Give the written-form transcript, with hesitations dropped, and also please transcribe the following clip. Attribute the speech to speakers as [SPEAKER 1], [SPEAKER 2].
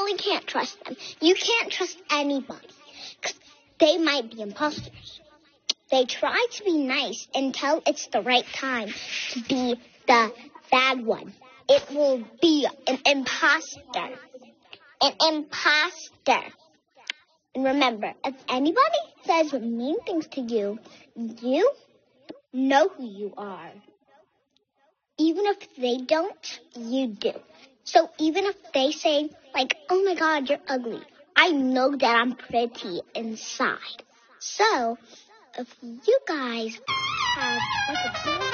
[SPEAKER 1] really can't trust them. You can't trust anybody. 'Cause they might be imposters. They try to be nice until it's the right time to be the bad one. It will be an imposter. An imposter. And remember, if anybody says mean things to you, you know who you are. Even if they don't, you do. So even if they say, like, oh my God, you're ugly, I know that I'm pretty inside. So if you guys have like a